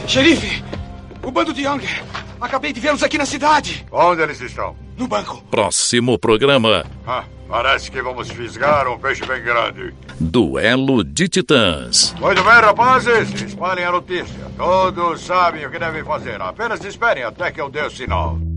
Xerife, o bando de Young. Acabei de vê-los aqui na cidade. Onde eles estão? No banco. Próximo programa. Parece que vamos fisgar um peixe bem grande. Duelo de Titãs. Muito bem, rapazes. Espalhem a notícia. Todos sabem o que devem fazer. Apenas esperem até que eu dê o sinal.